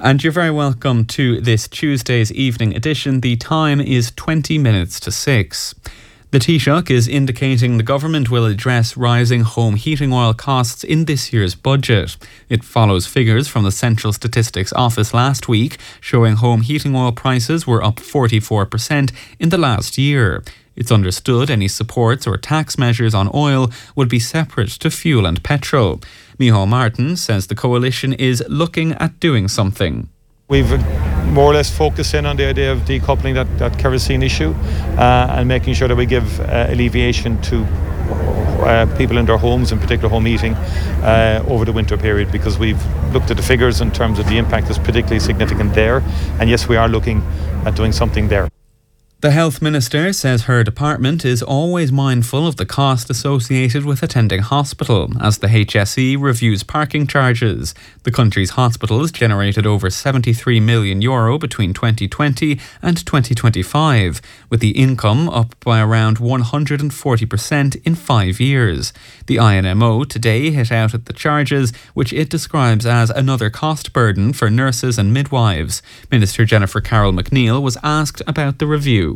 And you're very welcome to this Tuesday's evening edition. The time is 20 minutes to 6. The Taoiseach is indicating the government will address rising home heating oil costs in this year's budget. It follows figures from the Central Statistics Office last week showing home heating oil prices were up 44% in the last year. It's understood any supports or tax measures on oil would be separate to fuel and petrol. Micheál Martin says the coalition is looking at doing something. We've more or less focused in on the idea of decoupling that kerosene issue and making sure that we give alleviation to people in their homes, in particular home heating, over the winter period, because we've looked at the figures in terms of the impact is particularly significant there. And yes, we are looking at doing something there. The Health Minister says her department is always mindful of the cost associated with attending hospital as the HSE reviews parking charges. The country's hospitals generated over €73 million between 2020 and 2025, with the income up by around 140% in 5 years. The INMO today hit out at the charges, which it describes as another cost burden for nurses and midwives. Minister Jennifer Carroll McNeill was asked about the review.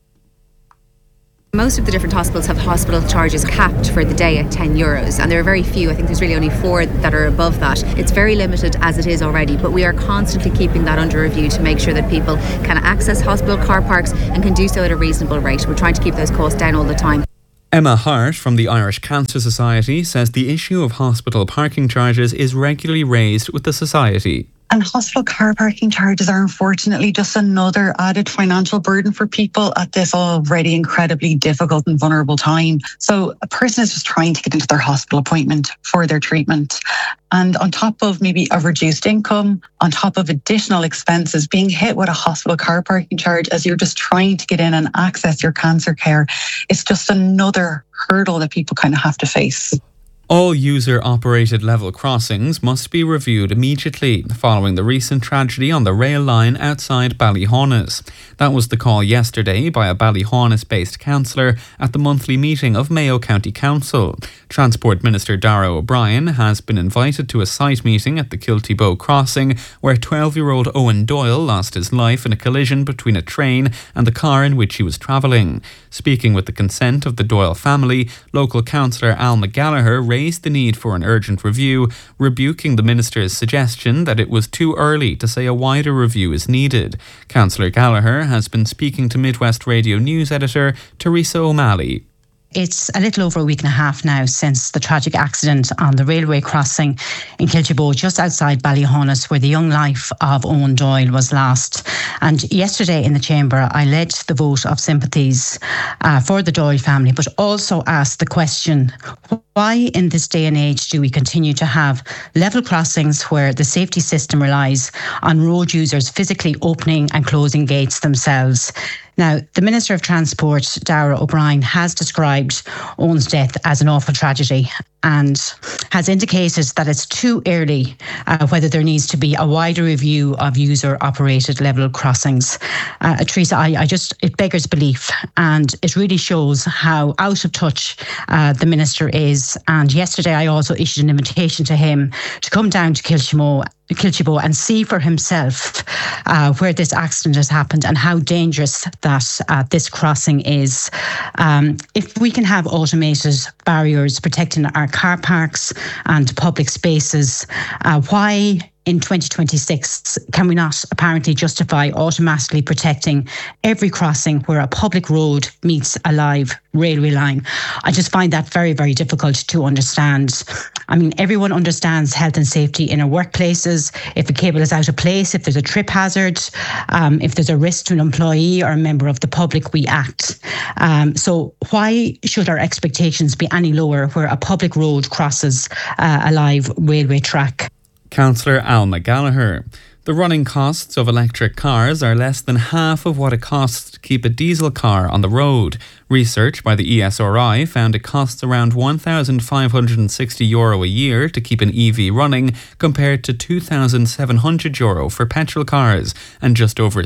Most of the different hospitals have hospital charges capped for the day at €10, and there are very few. I think there's really only 4 that are above that. It's very limited as it is already, but we are constantly keeping that under review to make sure that people can access hospital car parks and can do so at a reasonable rate. We're trying to keep those costs down all the time. Emma Hart from the Irish Cancer Society says the issue of hospital parking charges is regularly raised with the society. And hospital car parking charges are unfortunately just another added financial burden for people at this already incredibly difficult and vulnerable time. So a person is just trying to get into their hospital appointment for their treatment. And on top of maybe a reduced income, on top of additional expenses, being hit with a hospital car parking charge as you're just trying to get in and access your cancer care, it's just another hurdle that people kind of have to face. All user-operated level crossings must be reviewed immediately following the recent tragedy on the rail line outside Ballyhaunis. That was the call yesterday by a Ballyhaunis-based councillor at the monthly meeting of Mayo County Council. Transport Minister Dara O'Brien has been invited to a site meeting at the Kiltybow crossing where 12-year-old Owen Doyle lost his life in a collision between a train and the car in which he was travelling. Speaking with the consent of the Doyle family, local councillor Alma Gallagher raised the need for an urgent review, rebuking the minister's suggestion that it was too early to say a wider review is needed. Councillor Gallagher has been speaking to Midwest Radio News editor Teresa O'Malley. It's a little over a week and a half now since the tragic accident on the railway crossing in Kiltybow, just outside Ballyhaunis, where the young life of Owen Doyle was lost. And yesterday in the Chamber, I led the vote of sympathies for the Doyle family, but also asked the question, why in this day and age do we continue to have level crossings where the safety system relies on road users physically opening and closing gates themselves? Now, the Minister of Transport, Dara O'Brien, has described Owen's death as an awful tragedy and has indicated that it's too early whether there needs to be a wider review of user-operated level crossings. Teresa, it beggars belief, and it really shows how out of touch the Minister is. And yesterday I also issued an invitation to him to come down to Kiltybow and see for himself where this accident has happened and how dangerous that this crossing is. If we can have automated barriers protecting our car parks and public spaces, why in 2026 can we not apparently justify automatically protecting every crossing where a public road meets a live railway line? I just find that very, very difficult to understand. I mean, everyone understands health and safety in our workplaces. If a cable is out of place, if there's a trip hazard, if there's a risk to an employee or a member of the public, we act. So why should our expectations be any lower where a public road crosses a live railway track? Councillor Alma Gallagher. The running costs of electric cars are less than half of what it costs to keep a diesel car on the road. Research by the ESRI found it costs around €1,560 a year to keep an EV running, compared to €2,700 for petrol cars and just over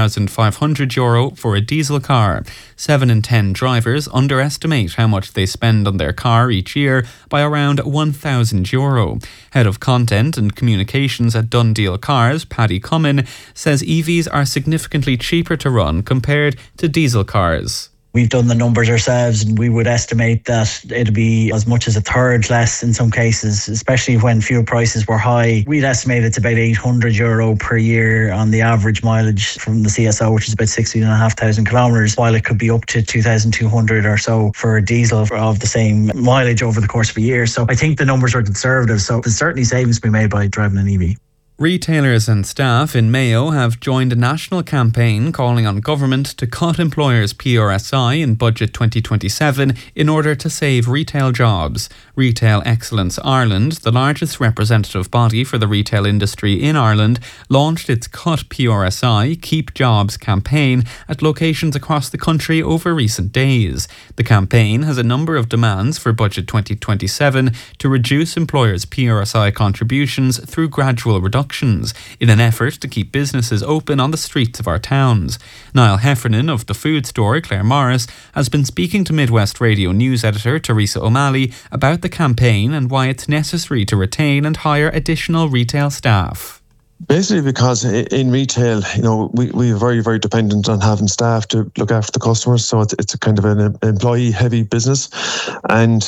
€3,500 for a diesel car. 7 in 10 drivers underestimate how much they spend on their car each year by around €1,000. Head of Content and Communications at Dundeel Cars, Graduate Paddy Cummins says EVs are significantly cheaper to run compared to diesel cars. We've done the numbers ourselves, and we would estimate that it'll be as much as a third less in some cases, especially when fuel prices were high. We'd estimate it's about €800 per year on the average mileage from the CSO, which is about 16,500 kilometres, while it could be up to 2,200 or so for a diesel of the same mileage over the course of a year. So I think the numbers are conservative. So there's certainly savings to be made by driving an EV. Retailers and staff in Mayo have joined a national campaign calling on government to cut employers' PRSI in Budget 2027 in order to save retail jobs. Retail Excellence Ireland, the largest representative body for the retail industry in Ireland, launched its Cut PRSI, Keep Jobs campaign at locations across the country over recent days. The campaign has a number of demands for Budget 2027 to reduce employers' PRSI contributions through gradual reductions in an effort to keep businesses open on the streets of our towns. Niall Heffernan of the food store Claremorris has been speaking to Midwest Radio news editor Teresa O'Malley about the campaign and why it's necessary to retain and hire additional retail staff. Basically because in retail, we are very, very dependent on having staff to look after the customers. So it's a kind of an employee-heavy business. And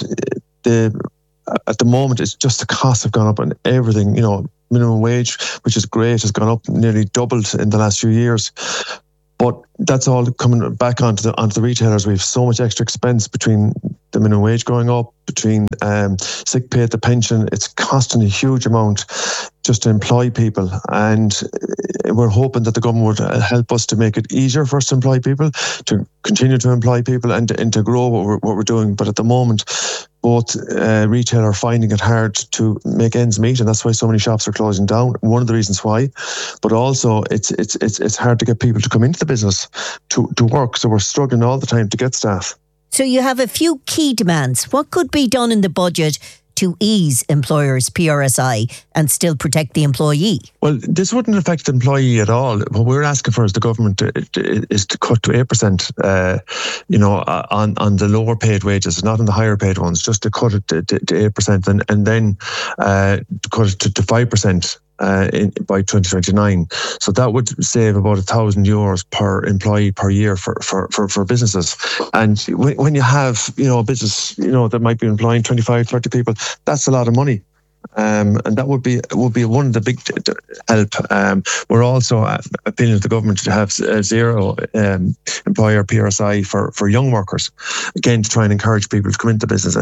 at the moment, it's just the costs have gone up on everything. Minimum wage, which is great, has gone up nearly doubled in the last few years. But that's all coming back onto the retailers. We have so much extra expense between the minimum wage going up, between sick pay, the pension. It's costing a huge amount just to employ people. And we're hoping that the government would help us to make it easier for us to employ people, to continue to employ people and to grow what we're doing. But at the moment, both retail are finding it hard to make ends meet, and that's why so many shops are closing down. One of the reasons why, but also it's hard to get people to come into the business to work. So we're struggling all the time to get staff. So you have a few key demands. What could be done in the budget to ease employers' PRSI and still protect the employee? Well, this wouldn't affect the employee at all. What we're asking for as the government is to cut to 8%, on the lower paid wages, not on the higher paid ones, just to cut it to 8% and then to cut it to 5%. By 2029. So that would save about €1,000 per employee per year for businesses. And when you have, a business, that might be employing 25, 30 people, that's a lot of money. And that would be one of the big help. We're also appealing to the government to have zero employer PRSI for young workers, again, to try and encourage people to come into business.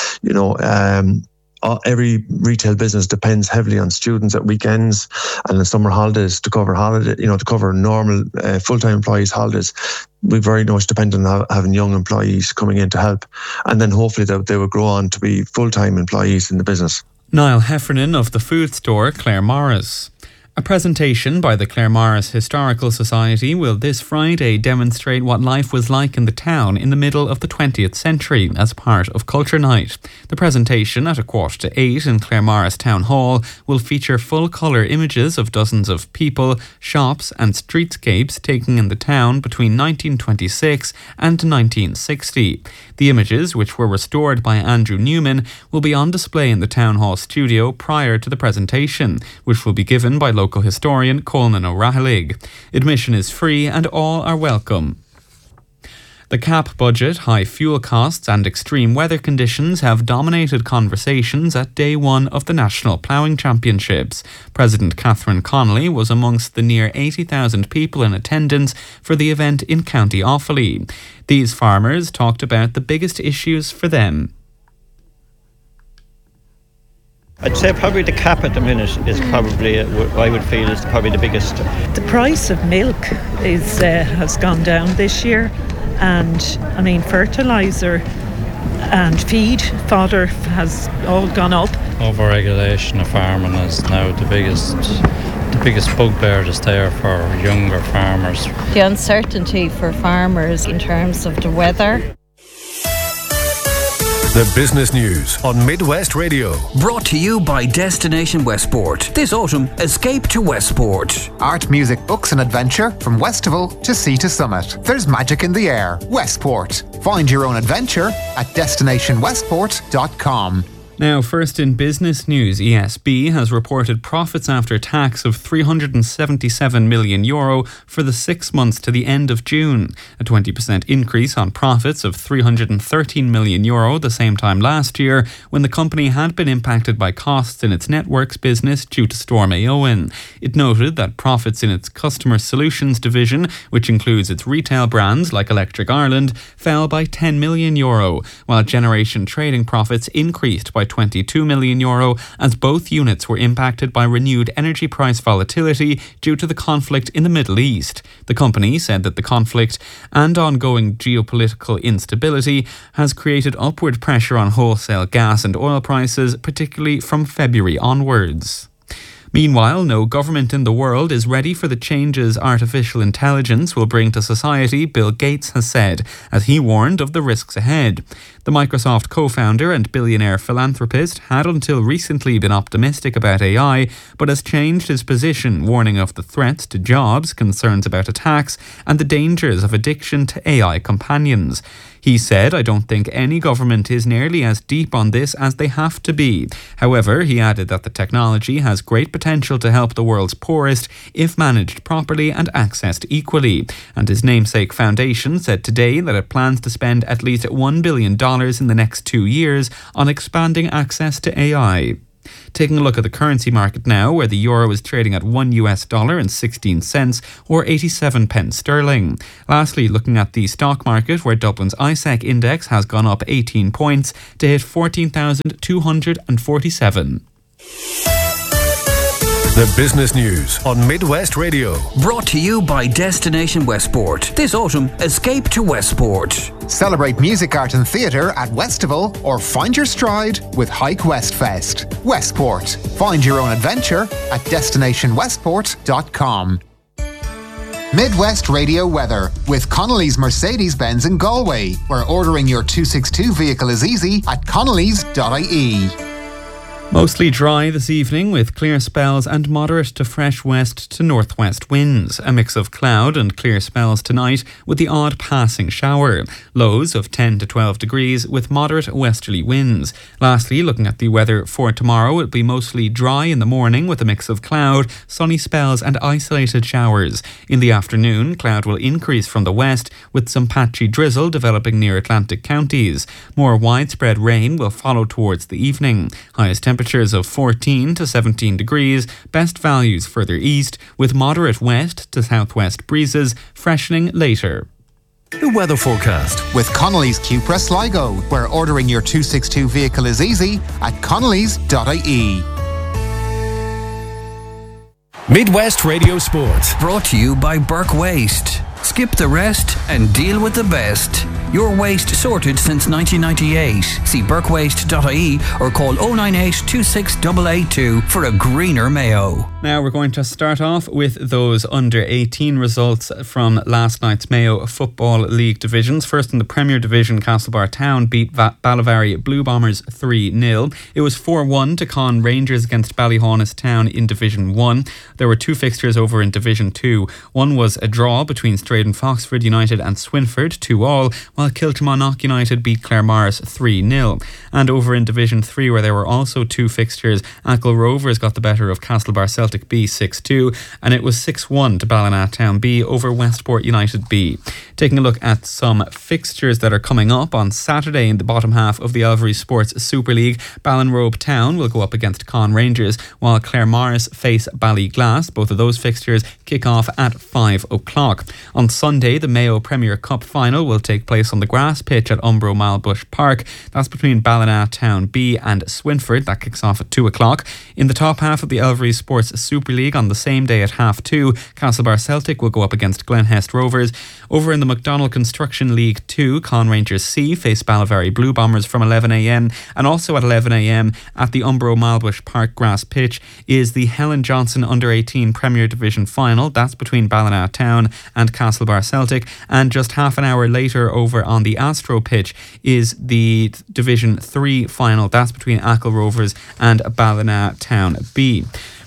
And, every retail business depends heavily on students at weekends and in summer holidays to cover to cover normal full-time employees' holidays. We're very much dependent on having young employees coming in to help, and then hopefully they will grow on to be full-time employees in the business. Niall Heffernan of the food store Claremorris. A presentation by the Claremorris Historical Society will this Friday demonstrate what life was like in the town in the middle of the 20th century as part of Culture Night. The presentation at 7:45 in Claremorris Town Hall will feature full-colour images of dozens of people, shops and streetscapes taken in the town between 1926 and 1960. The images, which were restored by Andrew Newman, will be on display in the Town Hall studio prior to the presentation, which will be given by local historian Colman O'Rahalig. Admission is free and all are welcome. The cap budget, high fuel costs and extreme weather conditions have dominated conversations at day one of the National Ploughing Championships. President Catherine Connolly was amongst the near 80,000 people in attendance for the event in County Offaly. These farmers talked about the biggest issues for them. I'd say probably the cap at the minute is probably, I would feel, is probably the biggest. The price of milk has gone down this year. And fertiliser and feed, fodder has all gone up. Over-regulation of farming is now the biggest bugbear that's there for younger farmers. The uncertainty for farmers in terms of the weather. The business news on Midwest Radio. Brought to you by Destination Westport. This autumn, escape to Westport. Art, music, books and adventure from Westival to Sea to Summit. There's magic in the air. Westport. Find your own adventure at destinationwestport.com. Now, first in business news, ESB has reported profits after tax of €377 million for the 6 months to the end of June, a 20% increase on profits of €313 million the same time last year, when the company had been impacted by costs in its networks business due to Storm Éowyn. It noted that profits in its customer solutions division, which includes its retail brands like Electric Ireland, fell by €10 million, while generation trading profits increased by €22 million as both units were impacted by renewed energy price volatility due to the conflict in the Middle East. The company said that the conflict and ongoing geopolitical instability has created upward pressure on wholesale gas and oil prices, particularly from February onwards. Meanwhile, no government in the world is ready for the changes artificial intelligence will bring to society, Bill Gates has said, as he warned of the risks ahead. The Microsoft co-founder and billionaire philanthropist had until recently been optimistic about AI, but has changed his position, warning of the threats to jobs, concerns about attacks, and the dangers of addiction to AI companions. He said, "I don't think any government is nearly as deep on this as they have to be." However, he added that the technology has great potential to help the world's poorest if managed properly and accessed equally. And his namesake foundation said today that it plans to spend at least $1 billion in the next 2 years on expanding access to AI. Taking a look at the currency market now, where the euro is trading at $1.16 or 87 pence sterling. Lastly, looking at the stock market, where Dublin's ISEC index has gone up 18 points to hit 14,247. The business news on Midwest Radio. Brought to you by Destination Westport. This autumn, escape to Westport. Celebrate music, art and theatre at Westival or find your stride with Hike West Fest. Westport. Find your own adventure at destinationwestport.com. Midwest Radio weather with Connolly's Mercedes-Benz in Galway, where ordering your 262 vehicle is easy at connolly's.ie. Mostly dry this evening with clear spells and moderate to fresh west to northwest winds. A mix of cloud and clear spells tonight with the odd passing shower. Lows of 10 to 12 degrees with moderate westerly winds. Lastly, looking at the weather for tomorrow, it'll be mostly dry in the morning with a mix of cloud, sunny spells and isolated showers. In the afternoon, cloud will increase from the west with some patchy drizzle developing near Atlantic counties. More widespread rain will follow towards the evening. Highest temperatures of 14 to 17 degrees, best values further east, with moderate west to southwest breezes, freshening later. The weather forecast with Connolly's Cupra Sligo, where ordering your 262 vehicle is easy at connolly's.ie. Midwest Radio Sport. Brought to you by Burke Waste. Skip the rest and deal with the best. Your waste sorted since 1998. See burkewaste.ie or call 098 26882 for a greener Mayo. Now we're going to start off with those under 18 results from last night's Mayo Football League divisions. First in the Premier Division, Castlebar Town beat Ballyvary Blue Bombers 3-0. It was 4-1 to Con Rangers against Ballyhaunis Town in Division 1. There were two fixtures over in Division 2. One was a draw between Straden Foxford United and Swinford 2-2, while Kiltramonach United beat Claremorris 3-0. And over in Division 3, where there were also two fixtures, Achill Rovers got the better of Castlebar Celtic B 6-2, and it was 6-1 to Ballina Town B over Westport United B. Taking a look at some fixtures that are coming up on Saturday in the bottom half of the Alvery Sports Super League, Ballinrobe Town will go up against Con Rangers, while Claremorris face Ballyglass. Both of those fixtures kick off at 5 o'clock. On Sunday, the Mayo Premier Cup final will take place on the grass pitch at Umbro Malbush Park. That's between Ballina Town B and Swinford. That kicks off at 2 o'clock. In the top half of the Alvery Sports Super League on the same day at 2:30, Castlebar Celtic will go up against Glenhest Rovers. Over in the McDonnell Construction League 2, Con Rangers C face Ballyvary Blue Bombers from 11am, and also at 11am at the Umbro Malbush Park grass pitch is the Helen Johnson Under-18 Premier Division final. That's between Ballina Town and Castlebar Celtic, and just half an hour later over on the Astro pitch is the Division 3 final. That's between Achill Rovers and Ballina Town B.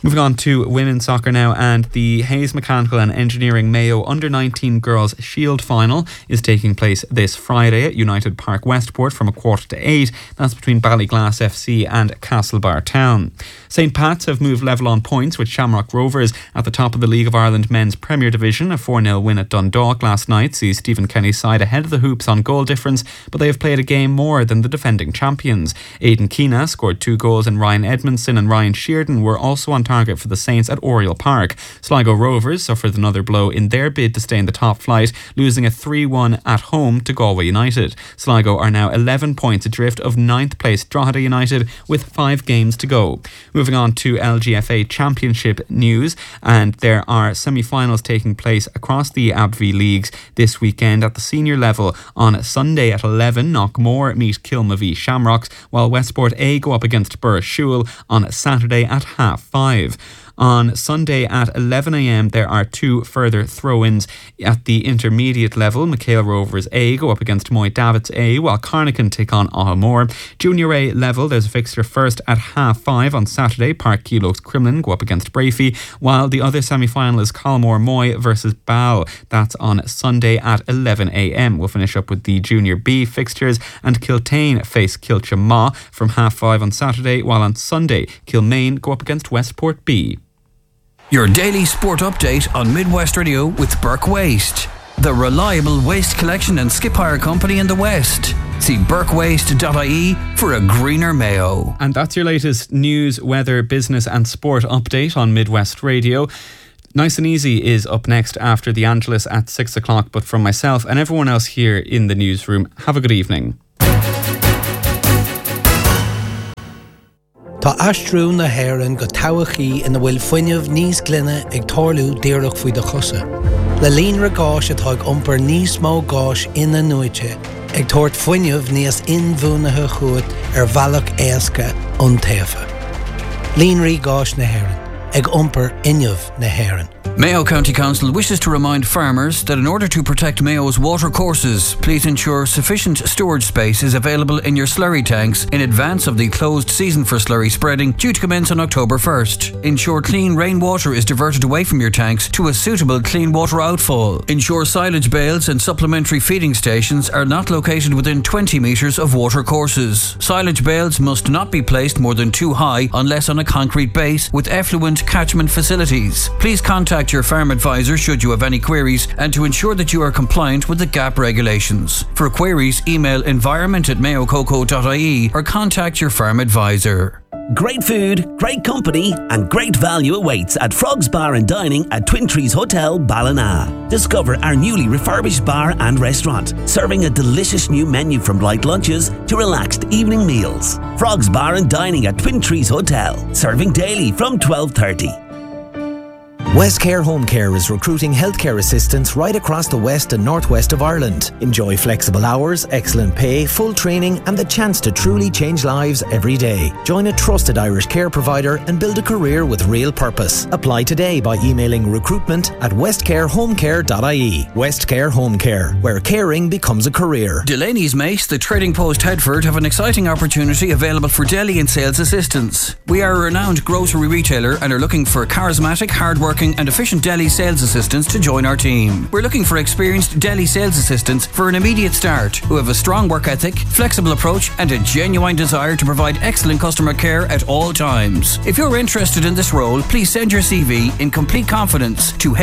Moving on to women's soccer now, and the Hayes Mechanical and Engineering Mayo Under-19 Girls Shield Final is taking place this Friday at United Park Westport from 7:15. That's between Ballyglass FC and Castlebar Town. St Pat's have moved level on points with Shamrock Rovers at the top of the League of Ireland Men's Premier Division. A 4-0 win at Dundalk last night sees Stephen Kenny's side ahead of the hoops on goal difference, but they have played a game more than the defending champions. Aidan Keena scored 2 goals and Ryan Edmondson and Ryan Shearden were also on target for the Saints at Oriel Park. Sligo Rovers suffered another blow in their bid to stay in the top flight, losing a 3-1 at home to Galway United. Sligo are now 11 points adrift of 9th place Drogheda United with 5 games to go. Moving on to LGFA Championship news, and there are semi-finals taking place across the ABV leagues this weekend. At the senior level on Sunday at 11, Knockmore meet Kilmavie Shamrocks, while Westport A go up against Burrishoole on Saturday at 5:30. On Sunday at 11 a.m, there are 2 further throw-ins at the intermediate level. McHale Rovers A go up against Moy Davids A, while Carnacan take on Ahamore. Junior A level, there's a fixture first at 5:30 on Saturday. Park Keeloaks Crumlin go up against Brafey, while the other semi-final is Colmore Moy versus Ball. That's on Sunday at 11 a.m. We'll finish up with the Junior B fixtures, and Kiltane face Kilchamaw from 5:30 on Saturday, while on Sunday Kilmaine go up against Westport B. Your daily sport update on Midwest Radio with Burke Waste, the reliable waste collection and skip hire company in the West. See burkewaste.ie for a greener Mayo. And that's your latest news, weather, business and sport update on Midwest Radio. Nice and Easy is up next after the Angelus at 6 o'clock, but from myself and everyone else here in the newsroom, have a good evening. Tá astrú na Héireann go tabachaí ina bhfuil fuinneamh níos glynne ag tarlú díreach faoi de chusa. Le líonra gáis atá ag iompar níos mó gáis ina nuaite, ag tuairt fuinneamh níos inmhúnathe chuat bhealach éasca an taobha. Líonraí gáis na Héireann, ag iompar inneamh na Héireann. Mayo County Council wishes to remind farmers that in order to protect Mayo's water courses, please ensure sufficient storage space is available in your slurry tanks in advance of the closed season for slurry spreading due to commence on October 1st. Ensure clean rainwater is diverted away from your tanks to a suitable clean water outfall. Ensure silage bales and supplementary feeding stations are not located within 20 metres of water courses. Silage bales must not be placed more than 2 high unless on a concrete base with effluent catchment facilities. Please contact your farm advisor should you have any queries and to ensure that you are compliant with the GAP regulations. For queries, email environment@mayococo.ie or contact your farm advisor. Great food, great company and great value awaits at Frogs Bar and Dining at Twin Trees Hotel, Ballina. Discover our newly refurbished bar and restaurant, serving a delicious new menu from light lunches to relaxed evening meals. Frogs Bar and Dining at Twin Trees Hotel, serving daily from 12:30. Westcare Home Care is recruiting healthcare assistants right across the west and northwest of Ireland. Enjoy flexible hours, excellent pay, full training and the chance to truly change lives every day. Join a trusted Irish care provider and build a career with real purpose. Apply today by emailing recruitment@westcarehomecare.ie. Westcare Home Care, where caring becomes a career. Delaney's Mace, the Trading Post Headford, have an exciting opportunity available for deli and sales assistants. We are a renowned grocery retailer and are looking for charismatic, hard-working and efficient deli sales assistants to join our team. We're looking for experienced deli sales assistants for an immediate start who have a strong work ethic, flexible approach and a genuine desire to provide excellent customer care at all times. If you're interested in this role, please send your CV in complete confidence to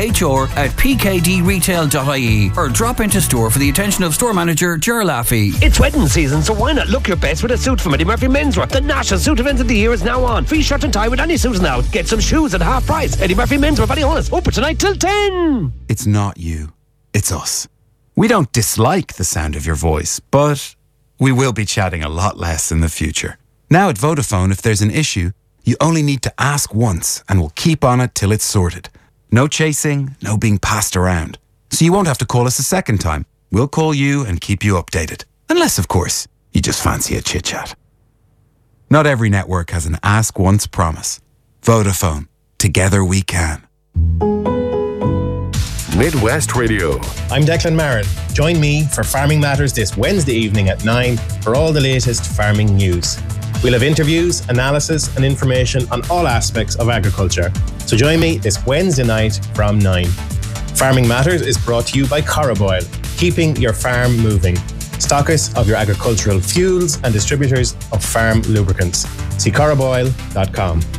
hr@pkdretail.ie or drop into store for the attention of store manager Ger Laffey. It's wedding season, so why not look your best with a suit from Eddie Murphy Menswear? The national suit event of the year is now on. Free shirt and tie with any suits now. Get some shoes at half price. Eddie Murphy Menswear, Ballyhonus, open tonight till 10. It's not you, it's us. We don't dislike the sound of your voice, but we will be chatting a lot less in the future. Now at Vodafone, if there's an issue, you only need to ask once and we'll keep on it till it's sorted. No chasing, no being passed around. So you won't have to call us a second time. We'll call you and keep you updated. Unless, of course, you just fancy a chit-chat. Not every network has an ask once promise. Vodafone. Together we can. Midwest Radio. I'm Declan Marin. Join me for Farming Matters this Wednesday evening at 9 for all the latest farming news. We'll have interviews, analysis and information on all aspects of agriculture. So join me this Wednesday night from 9. Farming Matters is brought to you by Coroboil, keeping your farm moving. Stockers of your agricultural fuels and distributors of farm lubricants. See coroboil.com.